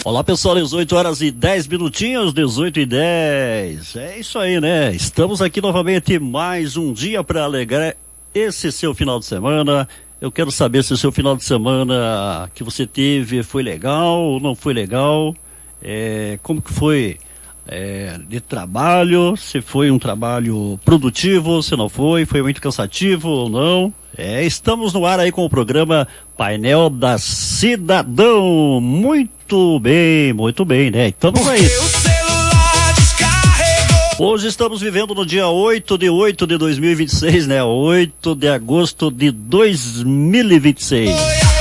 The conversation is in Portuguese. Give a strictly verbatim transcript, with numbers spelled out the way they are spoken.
Olá pessoal, dezoito horas e dez minutinhos, dezoito e dez. É isso aí, né? Estamos aqui novamente mais um dia para alegrar esse seu final de semana. Eu quero saber se o seu final de semana que você teve foi legal ou não foi legal. É, como que foi é, de trabalho, se foi um trabalho produtivo, se não foi, foi muito cansativo ou não. É, estamos no ar aí com o programa Painel da Cidadão. Muito bem, muito bem, né? Estamos aí. Hoje estamos vivendo no dia oito de oito de dois mil e vinte e seis, né? oito de agosto de dois mil e vinte e seis.